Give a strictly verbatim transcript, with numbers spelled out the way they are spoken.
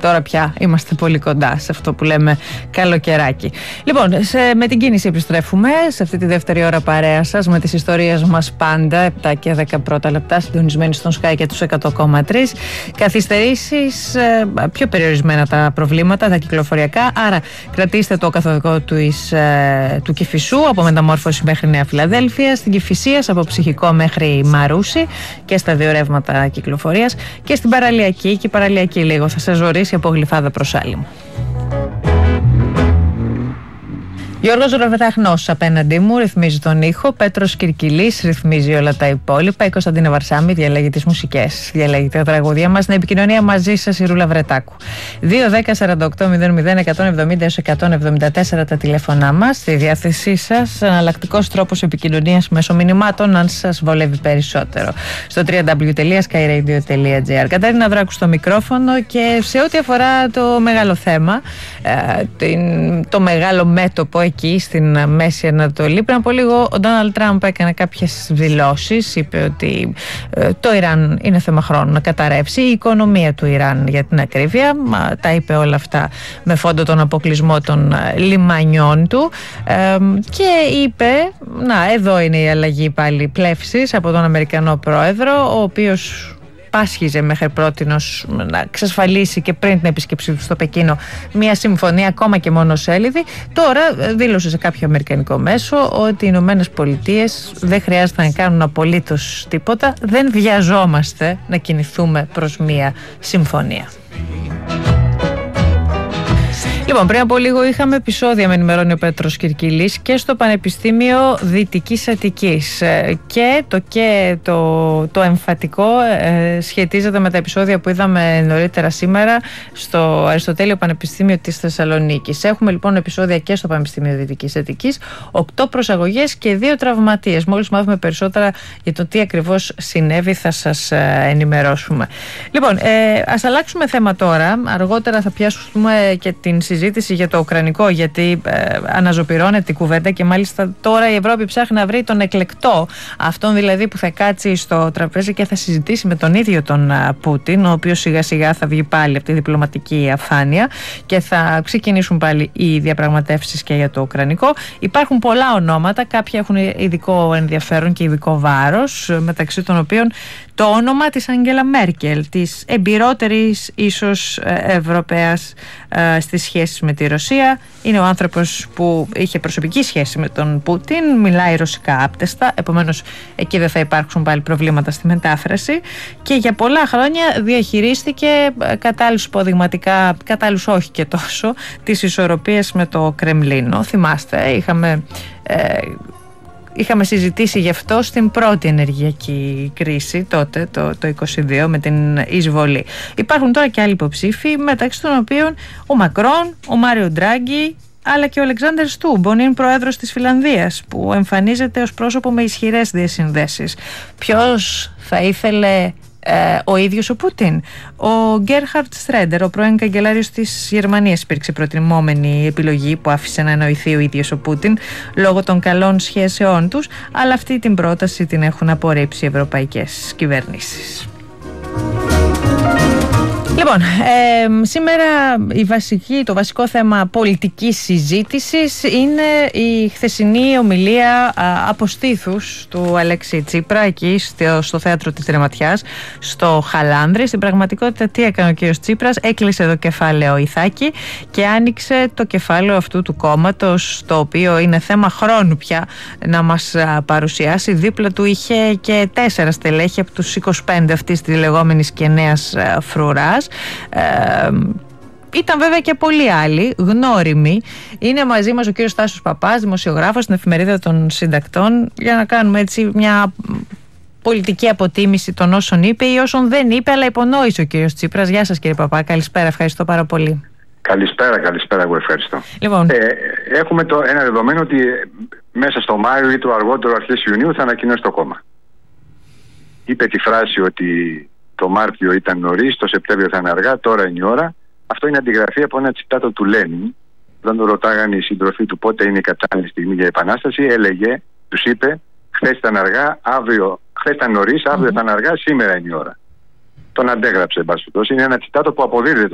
Τώρα πια είμαστε πολύ κοντά σε αυτό που λέμε καλοκαιράκι. Λοιπόν, σε, με την κίνηση επιστρέφουμε σε αυτή τη δεύτερη ώρα παρέα σας με τις ιστορίες μας πάντα, επτά και δέκα πρώτα λεπτά, συντονισμένοι στον Sky και τους εκατό κόμμα τρία. Καθυστερήσεις, ε, πιο περιορισμένα τα προβλήματα, τα κυκλοφοριακά, άρα κρατήστε το καθοδικό του, εις, ε, του Κηφισού από Μεταμόρφωση μέχρι Νέα Φιλαδέλφεια, στην Κηφισίας από Ψυχικό μέχρι Μαρούσι και στα δύο ρεύματα κυκλοφορίας, και στην Παραλιακή, και η Παραλιακή λίγο θα σας ζωρίσει από Γλυφάδα προς Άλυμο. Γιώργος Ροβεταχνός απέναντί μου ρυθμίζει τον ήχο, Πέτρος Κυρκυλής ρυθμίζει όλα τα υπόλοιπα, η Κωνσταντίνα Βαρσάμι διαλέγει τις μουσικές, διαλέγει τα τραγούδια μας. Στην επικοινωνία μαζί σας η Ρούλα Βρετάκου. δύο δέκα σαράντα οκτώ μηδέν μηδέν εκατόν εβδομήντα έως εκατόν εβδομήντα τέσσερα τα τηλέφωνά μας, στη διάθεσή σας, εναλλακτικός τρόπος επικοινωνίας μέσω μηνυμάτων αν σας βολεύει περισσότερο. Στο double-u double-u double-u τελεία sky radio τελεία gr. Καταρίνα Δράκου στο μικρόφωνο, και σε ό,τι αφορά το μεγάλο θέμα, το μεγάλο μέτωπο εκεί στην Μέση Ανατολή, πριν από λίγο ο Ντόναλντ Τραμπ έκανε κάποιες δηλώσεις. Είπε ότι ε, το Ιράν είναι θέμα χρόνου να καταρρεύσει, η οικονομία του Ιράν για την ακρίβεια. Μα, τα είπε όλα αυτά με φόντο τον αποκλεισμό των ε, λιμανιών του, ε, και είπε, να, εδώ είναι η αλλαγή πάλι πλεύσης από τον Αμερικανό πρόεδρο, ο οποίος πάσχιζε μέχρι πρότινος να εξασφαλίσει και πριν την επίσκεψή του στο Πεκίνο μια συμφωνία ακόμα και μονοσέλιδη. Τώρα δήλωσε σε κάποιο αμερικανικό μέσο ότι οι Ηνωμένες Πολιτείες δεν χρειάζεται να κάνουν απολύτως τίποτα, δεν βιαζόμαστε να κινηθούμε προς μια συμφωνία. Λοιπόν, πριν από λίγο είχαμε επεισόδια, με ενημερώνει ο Πέτρος Κυρκυλής, και στο Πανεπιστήμιο Δυτικής Αττικής, και το, και το, το εμφατικό ε, σχετίζεται με τα επεισόδια που είδαμε νωρίτερα σήμερα στο Αριστοτέλειο Πανεπιστήμιο της Θεσσαλονίκης. Έχουμε λοιπόν επεισόδια και στο Πανεπιστήμιο Δυτικής Αττικής, οκτώ προσαγωγές και δύο τραυματίες. Μόλις μάθουμε περισσότερα για το τι ακριβώς συνέβη θα σας ε, ενημερώσουμε. Λοιπόν, ε, ας αλλάξουμε θέμα τώρα. Αργότερα θα πιάσουμε και την συζήτηση για το ουκρανικό, γιατί ε, αναζωπυρώνεται η κουβέντα, και μάλιστα τώρα η Ευρώπη ψάχνει να βρει τον εκλεκτό, αυτόν δηλαδή που θα κάτσει στο τραπέζι και θα συζητήσει με τον ίδιο τον α, Πούτιν, ο οποίος σιγά σιγά θα βγει πάλι από τη διπλωματική αφάνεια και θα ξεκινήσουν πάλι οι διαπραγματεύσεις και για το ουκρανικό. Υπάρχουν πολλά ονόματα, κάποια έχουν ειδικό ενδιαφέρον και ειδικό βάρος, μεταξύ των οποίων το όνομα της Αγγέλα Μέρκελ, της εμπειρότερης ίσως Ευρωπαίας ε, στις σχέσεις με τη Ρωσία. Είναι ο άνθρωπος που είχε προσωπική σχέση με τον Πούτιν, μιλάει ρωσικά άπτεστα, επομένως εκεί δεν θα υπάρξουν πάλι προβλήματα στη μετάφραση, και για πολλά χρόνια διαχειρίστηκε κατάλληλους υποδειγματικά, κατάλληλους όχι και τόσο, τις ισορροπίες με το Κρεμλίνο. Θυμάστε, είχαμε... Ε, Είχαμε συζητήσει γι' αυτό στην πρώτη ενεργειακή κρίση τότε, το, το είκοσι δύο, με την εισβολή. Υπάρχουν τώρα και άλλοι υποψήφοι, μεταξύ των οποίων ο Μακρόν, ο Μάριο Ντράγκη, αλλά και ο Αλεξάνδερ Στούμπ, ο νυν πρόεδρος της Φινλανδίας, που εμφανίζεται ως πρόσωπο με ισχυρές διασυνδέσεις. Ποιος θα ήθελε Ε, ο ίδιος ο Πούτιν? Ο Γκέρχαρτ Στρέντερ, ο πρώην καγκελάριος της Γερμανίας, υπήρξε προτιμόμενη επιλογή που άφησε να εννοηθεί ο ίδιος ο Πούτιν λόγω των καλών σχέσεών τους, αλλά αυτή την πρόταση την έχουν απορρίψει οι ευρωπαϊκές κυβερνήσεις. Λοιπόν, ε, σήμερα η βασική, το βασικό θέμα πολιτικής συζήτησης είναι η χθεσινή ομιλία α, αποστήθους του Αλέξη Τσίπρα εκεί στο, στο θέατρο της Δρεματιάς, στο Χαλάνδρη. Στην πραγματικότητα τι έκανε ο κ. Τσίπρας? Έκλεισε το κεφάλαιο Ιθάκη και άνοιξε το κεφάλαιο αυτού του κόμματος, το οποίο είναι θέμα χρόνου πια να μας α, παρουσιάσει. Δίπλα του είχε και τέσσερα στελέχη από τους είκοσι πέντε αυτής της λεγόμενης και νέας α, φρουράς. Ε, ήταν βέβαια και πολλοί άλλοι γνώριμοι. Είναι μαζί μας ο κύριος Στάσος Παπάς, δημοσιογράφος στην Εφημερίδα των Συντακτών, για να κάνουμε έτσι μια πολιτική αποτίμηση των όσων είπε ή όσων δεν είπε, αλλά υπονόησε ο κύριος Τσίπρας. Γεια σας κύριε Παπά, καλησπέρα, ευχαριστώ πάρα πολύ. Καλησπέρα, καλησπέρα, εγώ ευχαριστώ. Λοιπόν. Ε, έχουμε το, ένα δεδομένο ότι μέσα στο Μάιο ή το αργότερο αρχές Ιουνίου θα ανακοινώσει το κόμμα. Είπε τη φράση ότι το Μάρτιο ήταν νωρίς, το Σεπτέμβριο θα είναι αργά, τώρα είναι η ώρα. Αυτό είναι αντιγραφή από ένα τσιτάτο του Λένιν. Όταν τον ρωτάγανε οι σύντροφοι του πότε είναι η κατάλληλη στιγμή για επανάσταση, έλεγε, τους είπε, χθες ήταν αργά, αύριο, χθες ήταν νωρίς, αύριο mm-hmm. θα είναι αργά, σήμερα είναι η ώρα. Τον αντέγραψε, εν πάση περιπτώσει. Είναι ένα τσιτάτο που αποδίδεται